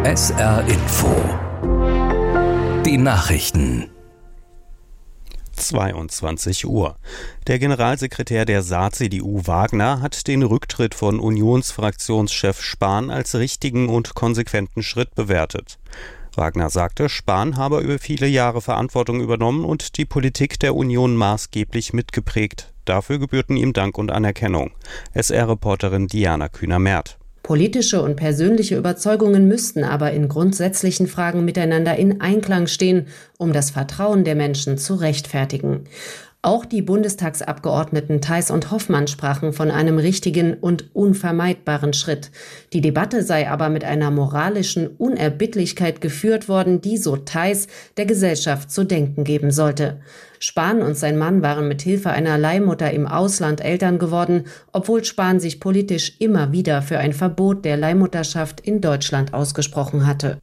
SR Info. Die Nachrichten. 22 Uhr. Der Generalsekretär der Saar-CDU Wagner hat den Rücktritt von Unionsfraktionschef Spahn als richtigen und konsequenten Schritt bewertet. Wagner sagte, Spahn habe über viele Jahre Verantwortung übernommen und die Politik der Union maßgeblich mitgeprägt. Dafür gebührten ihm Dank und Anerkennung. SR-Reporterin Diana Kühner-Merth. Politische und persönliche Überzeugungen müssten aber in grundsätzlichen Fragen miteinander in Einklang stehen, um das Vertrauen der Menschen zu rechtfertigen. Auch die Bundestagsabgeordneten Theis und Hoffmann sprachen von einem richtigen und unvermeidbaren Schritt. Die Debatte sei aber mit einer moralischen Unerbittlichkeit geführt worden, die, so Theis, der Gesellschaft zu denken geben sollte. Spahn und sein Mann waren mit Hilfe einer Leihmutter im Ausland Eltern geworden, obwohl Spahn sich politisch immer wieder für ein Verbot der Leihmutterschaft in Deutschland ausgesprochen hatte.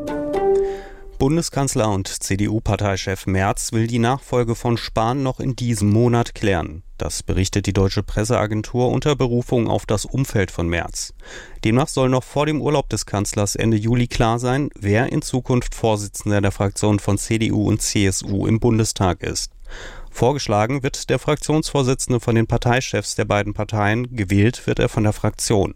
Bundeskanzler und CDU-Parteichef Merz will die Nachfolge von Spahn noch in diesem Monat klären. Das berichtet die Deutsche Presseagentur unter Berufung auf das Umfeld von Merz. Demnach soll noch vor dem Urlaub des Kanzlers Ende Juli klar sein, wer in Zukunft Vorsitzender der Fraktion von CDU und CSU im Bundestag ist. Vorgeschlagen wird der Fraktionsvorsitzende von den Parteichefs der beiden Parteien, gewählt wird er von der Fraktion.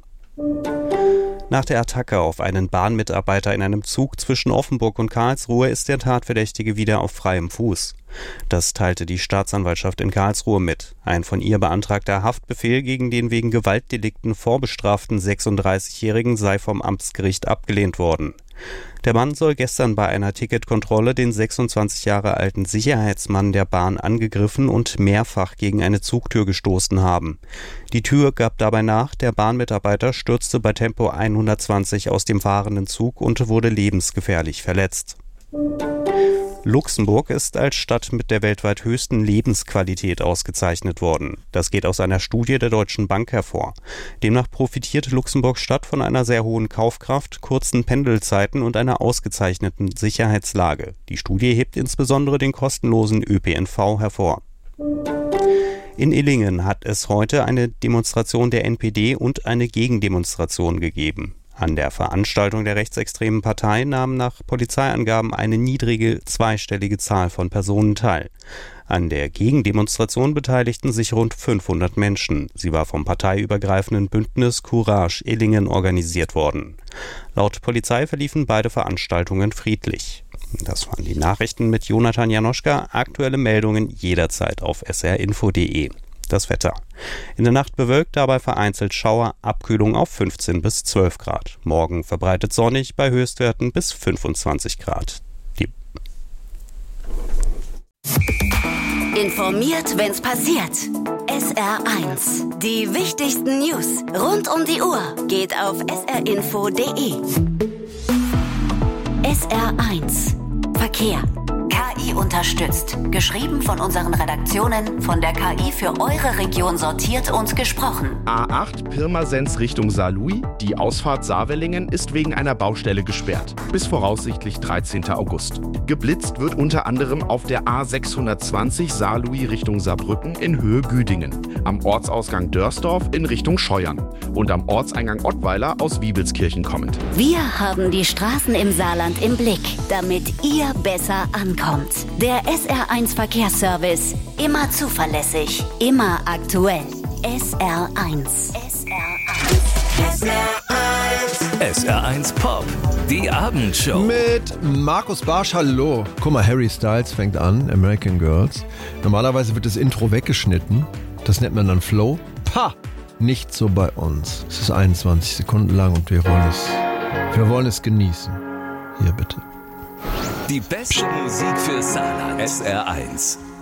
Nach der Attacke auf einen Bahnmitarbeiter in einem Zug zwischen Offenburg und Karlsruhe ist der Tatverdächtige wieder auf freiem Fuß. Das teilte die Staatsanwaltschaft in Karlsruhe mit. Ein von ihr beantragter Haftbefehl gegen den wegen Gewaltdelikten vorbestraften 36-Jährigen sei vom Amtsgericht abgelehnt worden. Der Mann soll gestern bei einer Ticketkontrolle den 26 Jahre alten Sicherheitsmann der Bahn angegriffen und mehrfach gegen eine Zugtür gestoßen haben. Die Tür gab dabei nach, der Bahnmitarbeiter stürzte bei Tempo 120 aus dem fahrenden Zug und wurde lebensgefährlich verletzt. Luxemburg ist als Stadt mit der weltweit höchsten Lebensqualität ausgezeichnet worden. Das geht aus einer Studie der Deutschen Bank hervor. Demnach profitiert Luxemburgs Stadt von einer sehr hohen Kaufkraft, kurzen Pendelzeiten und einer ausgezeichneten Sicherheitslage. Die Studie hebt insbesondere den kostenlosen ÖPNV hervor. In Illingen hat es heute eine Demonstration der NPD und eine Gegendemonstration gegeben. An der Veranstaltung der rechtsextremen Partei nahmen nach Polizeiangaben eine niedrige zweistellige Zahl von Personen teil. An der Gegendemonstration beteiligten sich rund 500 Menschen. Sie war vom parteiübergreifenden Bündnis Courage Illingen organisiert worden. Laut Polizei verliefen beide Veranstaltungen friedlich. Das waren die Nachrichten mit Jonathan Janoschka. Aktuelle Meldungen jederzeit auf srinfo.de. Das Wetter. In der Nacht bewölkt, dabei vereinzelt Schauer, Abkühlung auf 15 bis 12 Grad. Morgen verbreitet sonnig bei Höchstwerten bis 25 Grad. Informiert, wenn's passiert. SR1. Die wichtigsten News rund um die Uhr geht auf srinfo.de. SR1. Verkehr. KI unterstützt. Geschrieben von unseren Redaktionen, von der KI für eure Region sortiert und gesprochen. A8 Pirmasens Richtung Saarlouis. Die Ausfahrt Saarwellingen ist wegen einer Baustelle gesperrt. Bis voraussichtlich 13. August. Geblitzt wird unter anderem auf der A620 Saarlouis Richtung Saarbrücken in Höhe Güdingen. Am Ortsausgang Dörsdorf in Richtung Scheuern. Und am Ortseingang Ottweiler aus Wiebelskirchen kommend. Wir haben die Straßen im Saarland im Blick, damit ihr besser ankommt. Der SR1 Verkehrsservice. Immer zuverlässig, immer aktuell. SR1. SR1 Pop. Die Abendshow. Mit Markus Barsch, hallo. Guck mal, Harry Styles fängt an, American Girls. Normalerweise wird das Intro weggeschnitten. Das nennt man dann Flow. Pah! Nicht so bei uns. Es ist 21 Sekunden lang und wir wollen es genießen. Hier bitte. Die beste Musik für Saarland. SR1.